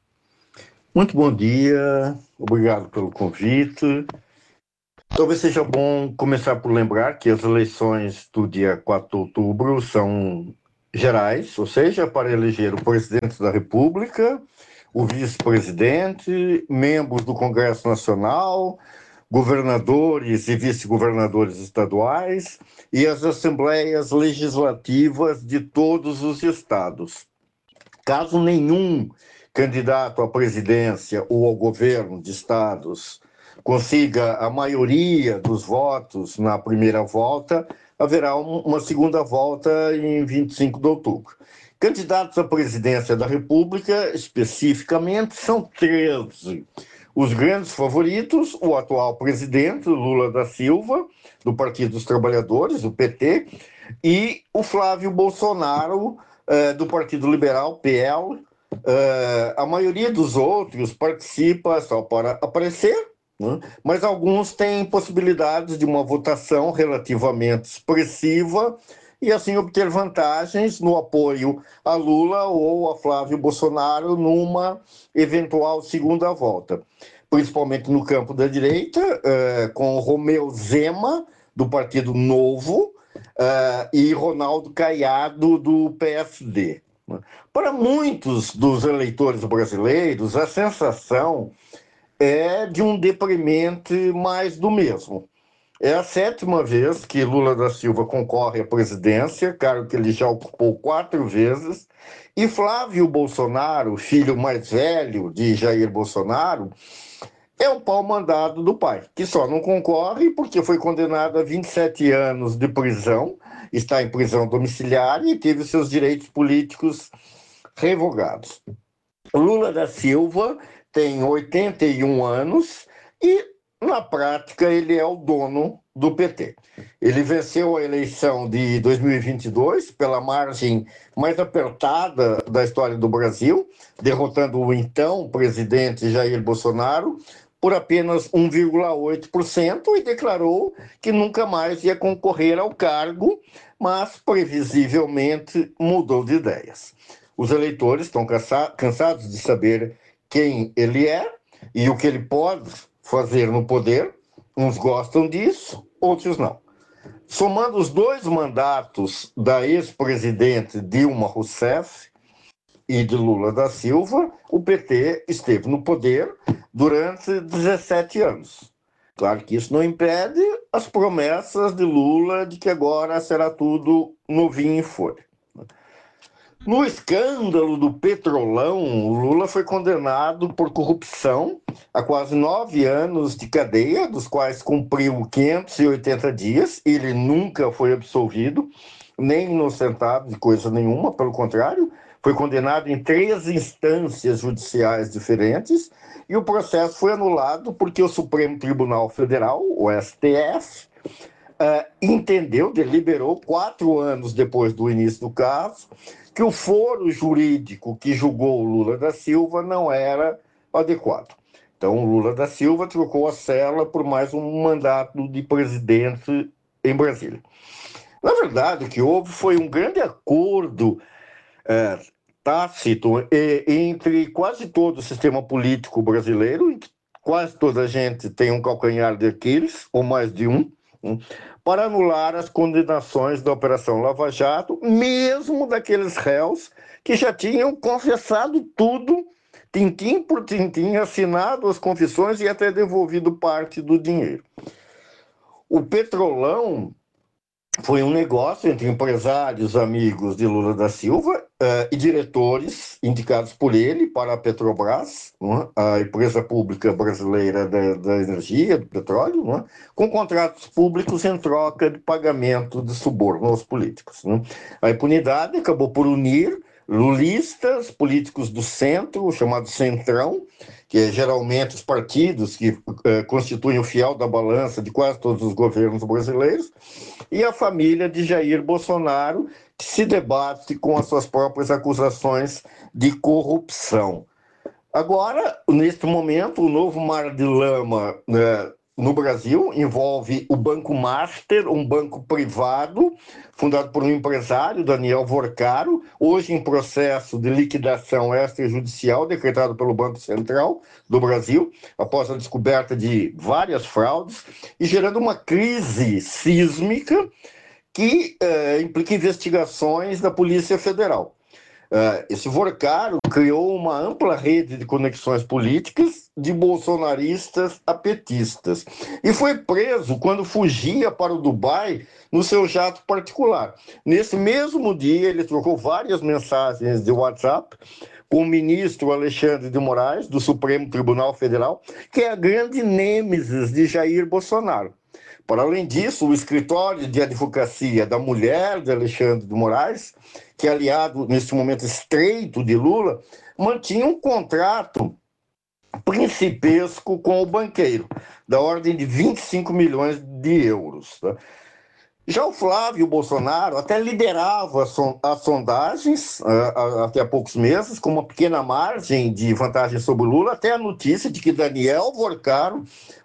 Muito bom dia, obrigado pelo convite. Talvez seja bom começar por lembrar que as eleições do dia quatro de outubro são gerais, ou seja, para eleger o presidente da República, o vice-presidente, membros do Congresso Nacional, governadores e vice-governadores estaduais e as assembleias legislativas de todos os estados. Caso nenhum candidato à presidência ou ao governo de estados consiga a maioria dos votos na primeira volta, haverá uma segunda volta em vinte e cinco de outubro. Candidatos à presidência da República, especificamente, são treze. Os grandes favoritos, o atual presidente, Lula da Silva, do Partido dos Trabalhadores, o P T, e o Flávio Bolsonaro, eh, do Partido Liberal, P L. Eh, a maioria dos outros participa só para aparecer, né? Mas alguns têm possibilidades de uma votação relativamente expressiva e assim obter vantagens no apoio a Lula ou a Flávio Bolsonaro numa eventual segunda volta. Principalmente no campo da direita, uh, com Romeu Zema, do Partido Novo, uh, e Ronaldo Caiado, do P S D. Para muitos dos eleitores brasileiros, a sensação é de um deprimente mais do mesmo. É a sétima vez que Lula da Silva concorre à presidência, cargo que ele já ocupou quatro vezes, e Flávio Bolsonaro, filho mais velho de Jair Bolsonaro, é o pau-mandado do pai, que só não concorre porque foi condenado a vinte e sete anos de prisão, está em prisão domiciliar e teve seus direitos políticos revogados. Lula da Silva tem oitenta e um anos e, na prática, ele é o dono do P T. Ele venceu a eleição de dois mil e vinte e dois pela margem mais apertada da história do Brasil, derrotando o então presidente Jair Bolsonaro por apenas um vírgula oito por cento e declarou que nunca mais ia concorrer ao cargo, mas previsivelmente mudou de ideias. Os eleitores estão cansa- cansados de saber quem ele é e o que ele pode fazer no poder. Uns gostam disso, outros não. Somando os dois mandatos da ex-presidente Dilma Rousseff e de Lula da Silva, o P T esteve no poder durante dezessete anos. Claro que isso não impede as promessas de Lula de que agora será tudo novinho e folha. No escândalo do Petrolão, o Lula foi condenado por corrupção a quase nove anos de cadeia, dos quais cumpriu quinhentos e oitenta dias. Ele nunca foi absolvido, nem inocentado de coisa nenhuma, pelo contrário, foi condenado em três instâncias judiciais diferentes e o processo foi anulado porque o Supremo Tribunal Federal, o S T F, uh, entendeu, deliberou, quatro anos depois do início do caso, que o foro jurídico que julgou o Lula da Silva não era adequado. Então, o Lula da Silva trocou a cela por mais um mandato de presidente em Brasília. Na verdade, o que houve foi um grande acordo é, tácito e, entre quase todo o sistema político brasileiro, em que quase toda a gente tem um calcanhar de Aquiles, ou mais de um, para anular as condenações da Operação Lava Jato, mesmo daqueles réus que já tinham confessado tudo, tintim por tintim, assinado as confissões e até devolvido parte do dinheiro. O Petrolão foi um negócio entre empresários, amigos de Lula da Silva uh, e diretores indicados por ele para a Petrobras, né, a empresa pública brasileira da, da energia, do petróleo, né, com contratos públicos em troca de pagamento de suborno aos políticos. Né. A impunidade acabou por unir lulistas, políticos do centro, o chamado Centrão, que é geralmente os partidos que uh, constituem o fiel da balança de quase todos os governos brasileiros, e a família de Jair Bolsonaro, que se debate com as suas próprias acusações de corrupção. Agora, neste momento, o novo mar de lama uh, no Brasil envolve o Banco Master, um banco privado, fundado por um empresário, Daniel Vorcaro, hoje em processo de liquidação extrajudicial, decretado pelo Banco Central do Brasil, após a descoberta de várias fraudes, e gerando uma crise sísmica que uh, implica investigações da Polícia Federal. Uh, esse Vorcaro criou uma ampla rede de conexões políticas de bolsonaristas a petistas e foi preso quando fugia para o Dubai no seu jato particular. Nesse mesmo dia, ele trocou várias mensagens de WhatsApp com o ministro Alexandre de Moraes, do Supremo Tribunal Federal, que é a grande nêmesis de Jair Bolsonaro. Para além disso, o escritório de advocacia da mulher de Alexandre de Moraes, que é aliado nesse momento estreito de Lula, mantinha um contrato principesco com o banqueiro, da ordem de vinte e cinco milhões de euros. Tá? Já o Flávio Bolsonaro até liderava as sondagens uh, até há poucos meses, com uma pequena margem de vantagem sobre o Lula, até a notícia de que Daniel Vorcaro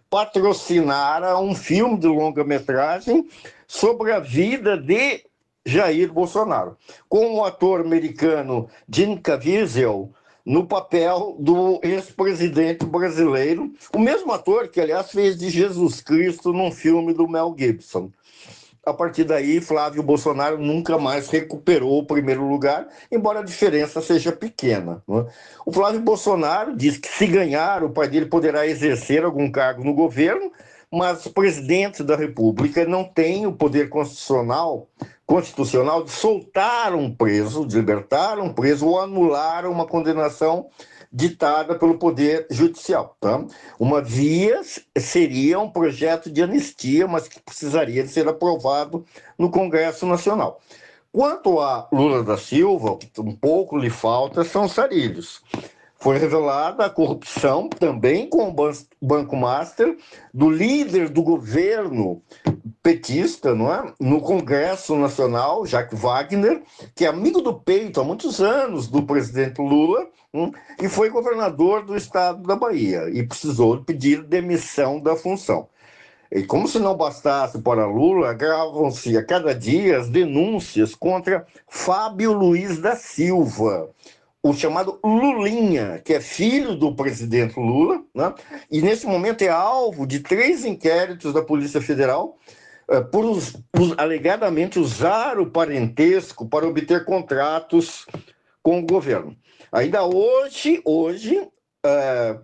patrocinara um filme de longa-metragem sobre a vida de Jair Bolsonaro, com o ator americano Jim Caviezel no papel do ex-presidente brasileiro, o mesmo ator que, aliás, fez de Jesus Cristo num filme do Mel Gibson. A partir daí, Flávio Bolsonaro nunca mais recuperou o primeiro lugar, embora a diferença seja pequena. Né? O Flávio Bolsonaro diz que, se ganhar, o pai dele poderá exercer algum cargo no governo, mas o presidente da República não tem o poder constitucional, constitucional de soltar um preso, de libertar um preso ou anular uma condenação ditada pelo Poder Judicial. Tá? Uma via seria um projeto de anistia, mas que precisaria de ser aprovado no Congresso Nacional. Quanto a Lula da Silva, o que um pouco lhe falta são sarilhos. Foi revelada a corrupção, também com o Banco Master, do líder do governo petista, não é? No Congresso Nacional, Jacques Wagner, que é amigo do peito há muitos anos do presidente Lula, hum, e foi governador do estado da Bahia, e precisou pedir demissão da função. E como se não bastasse para Lula, agravam-se a cada dia as denúncias contra Fábio Luiz da Silva, o chamado Lulinha, que é filho do presidente Lula, né? E nesse momento é alvo de três inquéritos da Polícia Federal uh, por us, us, alegadamente usar o parentesco para obter contratos com o governo. Ainda hoje, hoje uh,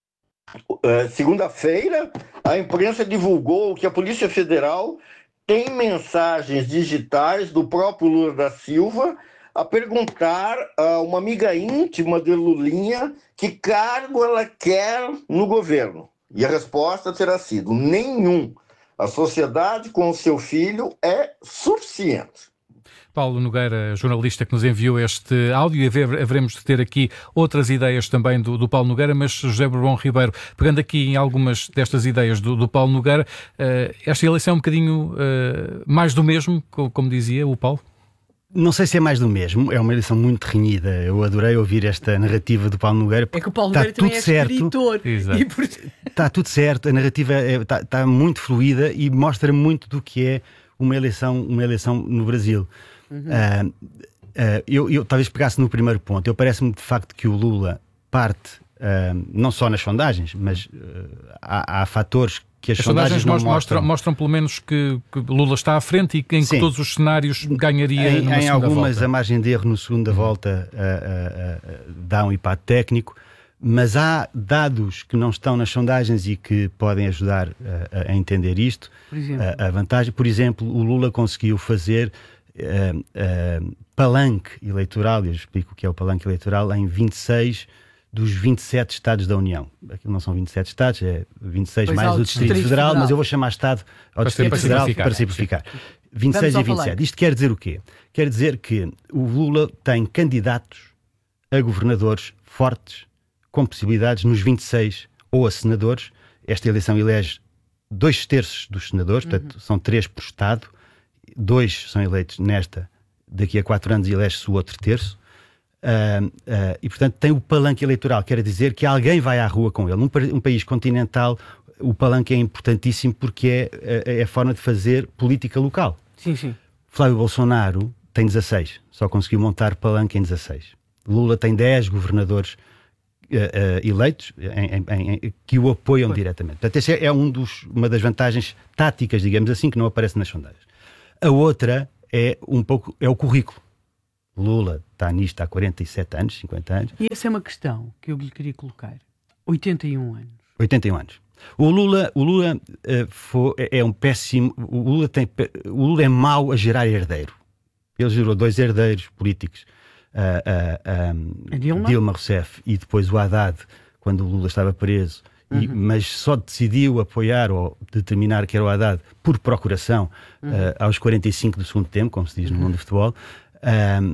uh, segunda-feira, a imprensa divulgou que a Polícia Federal tem mensagens digitais do próprio Lula da Silva a perguntar a uma amiga íntima de Lulinha que cargo ela quer no governo. E a resposta terá sido: nenhum. A sociedade com o seu filho é suficiente. Paulo Nogueira, jornalista que nos enviou este áudio, e haveremos de ter aqui outras ideias também do, do Paulo Nogueira, mas José Bourbon Ribeiro, pegando aqui em algumas destas ideias do, do Paulo Nogueira, uh, esta eleição é um bocadinho uh, mais do mesmo, como dizia o Paulo? Não sei se é mais do mesmo, é uma eleição muito renhida. Eu adorei ouvir esta narrativa do Paulo Nogueira. É que o Paulo Nogueira também é escritor. E por... Está tudo certo, a narrativa é, está, está muito fluida e mostra muito do que é uma eleição, uma eleição no Brasil. Uhum. Uh, uh, eu, eu talvez pegasse no primeiro ponto. Eu parece-me de facto que o Lula parte, uh, não só nas sondagens, mas uh, há, há fatores que as, as sondagens, sondagens não mostram. mostram. Mostram pelo menos que, que Lula está à frente e que em que todos os cenários ganharia em, numa em segunda algumas volta. A margem de erro na segunda uhum. volta uh, uh, uh, dá um impacto técnico, Mas há dados que não estão nas sondagens e que podem ajudar a, a entender isto. A, a vantagem, por exemplo, o Lula conseguiu fazer uh, uh, palanque eleitoral, eu explico o que é o palanque eleitoral, em vinte e seis dos vinte e sete Estados da União. Aquilo não são vinte e sete Estados, é vinte e seis pois mais o Distrito, Distrito Federal, Federal, mas eu vou chamar Estado ao para Distrito Federal para simplificar. vinte e seis e vinte e sete. Isto quer dizer o quê? Quer dizer que o Lula tem candidatos a governadores fortes, com possibilidades nos vinte e seis, ou a senadores. Esta eleição elege dois terços dos senadores, uhum. portanto são três por Estado, dois são eleitos nesta, daqui a quatro anos elege-se o outro terço, uh, uh, e portanto tem o palanque eleitoral, quer dizer que alguém vai à rua com ele. Num um país continental, o palanque é importantíssimo porque é, é a forma de fazer política local. Sim, sim. Flávio Bolsonaro tem dezasseis, só conseguiu montar palanque em dezasseis. Lula tem dez governadores Uh, uh, eleitos em, em, em, que o apoiam pois. diretamente. Portanto, essa é um dos, uma das vantagens táticas, digamos assim, que não aparece nas sondagens. A outra é um pouco é o currículo. Lula está nisto há quarenta e sete anos, cinquenta anos. E essa é uma questão que eu lhe queria colocar. oitenta e um anos. oitenta e um anos. O Lula, o Lula uh, foi, é um péssimo. O Lula, tem, o Lula é mau a gerar herdeiro. Ele gerou dois herdeiros políticos. Uh, uh, um, Dilma? Dilma Rousseff e depois o Haddad, quando o Lula estava preso, uhum. e, mas só decidiu apoiar ou determinar que era o Haddad por procuração uhum. uh, aos quarenta e cinco do segundo tempo, como se diz uhum. no mundo do futebol. Uh,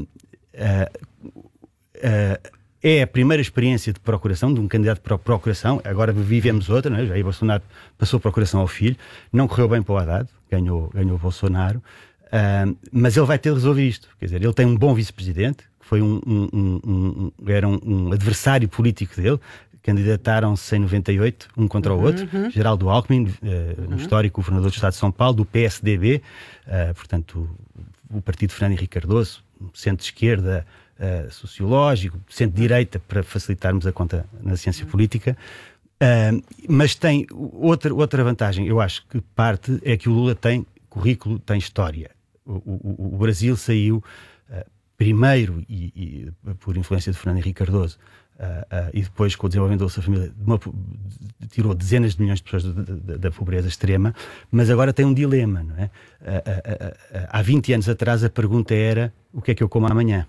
uh, uh, é a primeira experiência de procuração de um candidato para procuração. Agora vivemos outra, não é? Jair Bolsonaro passou a procuração ao filho, não correu bem para o Haddad, ganhou, ganhou o Bolsonaro, uh, mas ele vai ter de resolver isto. Quer dizer, ele tem um bom vice-presidente, foi um, um, um, um, era um, um adversário político dele, candidataram-se em noventa e oito, um contra o outro, uhum. Geraldo Alckmin, uh, uhum. um histórico governador do Estado de São Paulo, do P S D B, uh, portanto o, o partido de Fernando Henrique Cardoso, centro-esquerda, uh, sociológico, centro-direita, para facilitarmos a conta na ciência uhum. política, uh, mas tem outra, outra vantagem, eu acho que parte é que o Lula tem currículo, tem história. O, o, o Brasil saiu... Uh, primeiro, e, e por influência de Fernando Henrique Cardoso, uh, uh, e depois com o desenvolvimento da sua família, de uma, tirou dezenas de milhões de pessoas da, da, da pobreza extrema, mas agora tem um dilema, não é? Uh, uh, uh, uh, há vinte anos atrás a pergunta era: o que é que eu como amanhã?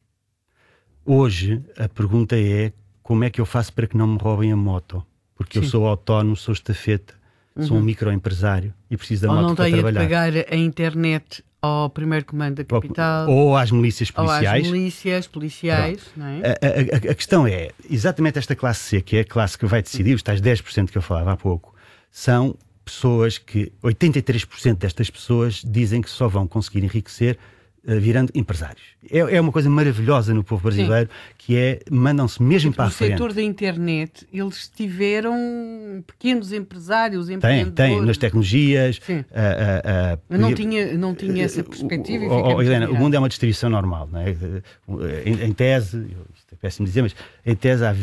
Hoje a pergunta é: como é que eu faço para que não me roubem a moto? Porque Sim. eu sou autónomo, sou estafeta, uhum. sou um microempresário e preciso da Ou moto para trabalhar. Ou não tenho de pagar a internet ao primeiro comando da capital, ou às milícias policiais, ou às milícias policiais, não é? a, a, a questão é, exatamente esta classe C, que é a classe que vai decidir, os tais dez por cento que eu falava há pouco, são pessoas que, oitenta e três por cento destas pessoas dizem que só vão conseguir enriquecer uh, virando empresários. É, é uma coisa maravilhosa no povo brasileiro, Sim. que é, mandam-se mesmo para a frente. No setor da internet, eles tiveram pequenos empresários, empreendedores. Tem, tem, nas tecnologias. Sim. Uh, uh, uh, Eu não tinha, não tinha essa perspectiva. Uh, uh, uh, Helena, o mundo é uma distribuição normal, não é? Em, em tese, isto é péssimo dizer, mas em tese há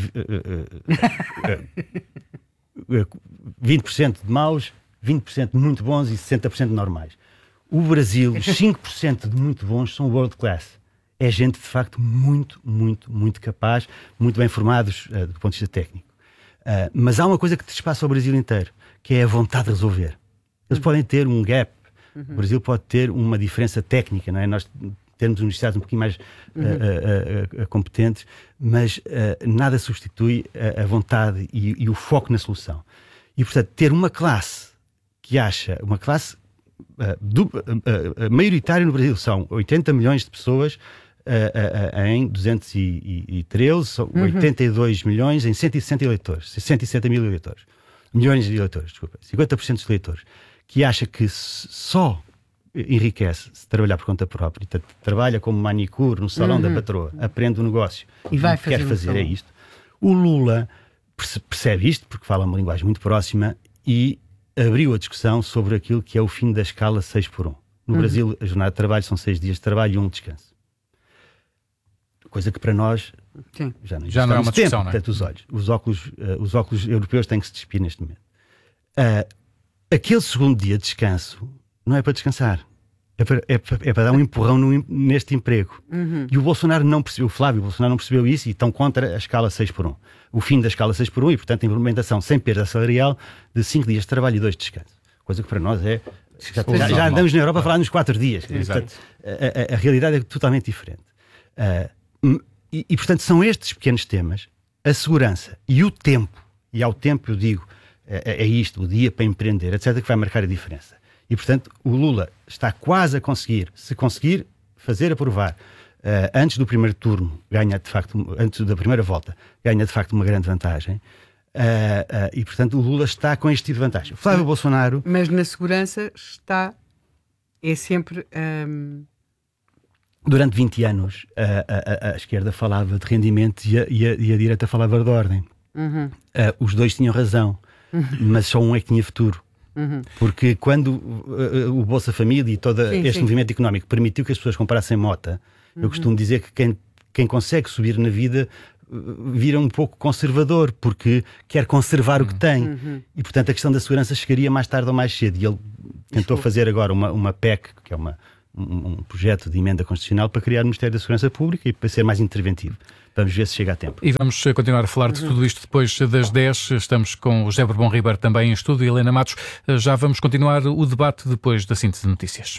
uh, uh, uh, vinte por cento de maus, vinte por cento de muito bons e sessenta por cento de normais. O Brasil, os cinco por cento de muito bons são world class. É gente, de facto, muito, muito, muito capaz, muito bem formados uh, do ponto de vista técnico. Uh, mas há uma coisa que despassa o Brasil inteiro, que é a vontade de resolver. Eles uhum. podem ter um gap. Uhum. O Brasil pode ter uma diferença técnica, não é? Nós temos universidades um pouquinho mais uhum. uh, uh, uh, uh, competentes, mas uh, nada substitui a, a vontade e, e o foco na solução. E, portanto, ter uma classe que acha, uma classe uh, do, uh, uh, maioritária no Brasil, são oitenta milhões de pessoas uh, uh, uh, em duzentos e treze, são uhum. oitenta e dois milhões em cento e sessenta eleitores, cento e sessenta mil eleitores, milhões de eleitores, desculpa, cinquenta por cento dos eleitores, que acha que só enriquece se trabalhar por conta própria, portanto, trabalha como manicure no salão uhum. da patroa, aprende o um negócio e vai o que fazer quer fazer é isto. O Lula percebe isto, porque fala uma linguagem muito próxima, e abriu a discussão sobre aquilo que é o fim da escala seis por um. No uhum. Brasil, a jornada de trabalho são seis dias de trabalho e um de descanso. Coisa que para nós Sim. já não, já não é uma discussão, tempo, não é? Portanto, os olhos, os óculos, uh, os óculos europeus têm que se despir neste momento. Uh, aquele segundo dia de descanso não é para descansar, É para, é, para, é para dar um empurrão no, neste emprego. Uhum. E o Bolsonaro não percebeu, o Flávio Bolsonaro não percebeu isso e estão contra a escala seis por um. O fim da escala seis por um e, portanto, a implementação sem perda salarial de cinco dias de trabalho e dois de descanso. Coisa que para nós é... Já, já, já andamos na Europa a falar nos quatro dias. Portanto, a, a, a realidade é totalmente diferente. Uh, e, e, portanto, são estes pequenos temas, a segurança e o tempo, e ao tempo eu digo, é, é isto, o dia para empreender, etcétera, que vai marcar a diferença. E, portanto, o Lula está quase a conseguir, se conseguir fazer aprovar uh, antes do primeiro turno, ganha de facto, antes da primeira volta, ganha de facto uma grande vantagem. Uh, uh, e, portanto, o Lula está com este tipo de vantagem. O Flávio Bolsonaro... Mas na segurança está... É sempre... Um... Durante vinte anos, a, a, a esquerda falava de rendimento e a, e a, e a direita falava de ordem. Uhum. Uh, os dois tinham razão, uhum. mas só um é que tinha futuro. Uhum. Porque quando uh, o Bolsa Família e todo sim, este sim. movimento económico permitiu que as pessoas comprassem mota, uhum. eu costumo dizer que quem, quem consegue subir na vida uh, vira um pouco conservador, porque quer conservar uhum. o que tem. Uhum. E, portanto, a questão da segurança chegaria mais tarde ou mais cedo. E ele tentou Isso. fazer agora uma, uma P E C, que é uma, um, um projeto de emenda constitucional para criar o Ministério da Segurança Pública e para ser mais interventivo. Vamos ver se chega a tempo. E vamos continuar a falar de tudo isto depois das dez. Estamos com o José Bourbon Ribeiro também em estúdio e Helena Matos. Já vamos continuar o debate depois da síntese de notícias.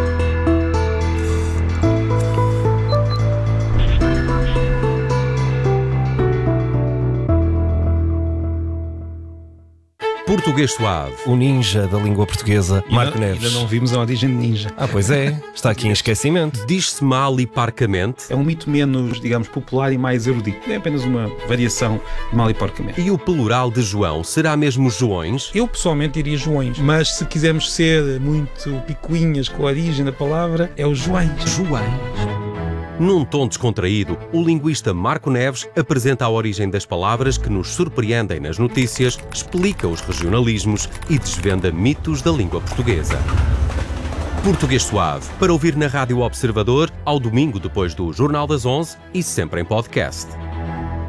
Português Suave, o ninja da língua portuguesa, Marco ainda, Neves. Ainda não vimos a origem de ninja. Ah, pois é, está aqui em esquecimento. Diz-se mal e parcamente. É um mito menos, digamos, popular e mais erudito. É apenas uma variação de mal e porcamente. E o plural de João será mesmo Joões? Eu pessoalmente diria Joões, mas se quisermos ser muito picuinhas com a origem da palavra, é o Joões. Joões. Num tom descontraído, o linguista Marco Neves apresenta a origem das palavras que nos surpreendem nas notícias, explica os regionalismos e desvenda mitos da língua portuguesa. Português Suave, para ouvir na Rádio Observador, ao domingo depois do Jornal das onze e sempre em podcast.